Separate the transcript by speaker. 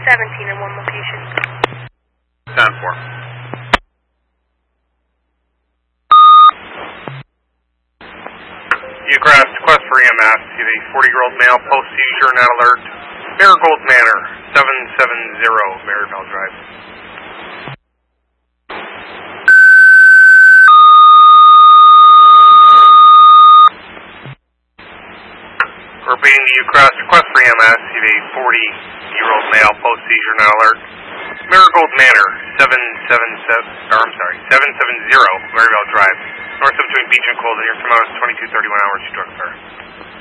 Speaker 1: 17 in one location.
Speaker 2: 10-4. Ugress, request for EMS. See the 40-year-old male, post-seizure, not alert. Marigold Manor, 770 Maribel Drive. Repeating the Ugress, request for EMS. See the 40-year-old male, post-seizure, not alert. Marigold Manor, 770 Maribel Drive. North of between Beach and Colden, your tomorrow is 2231 hours, you drug, sir.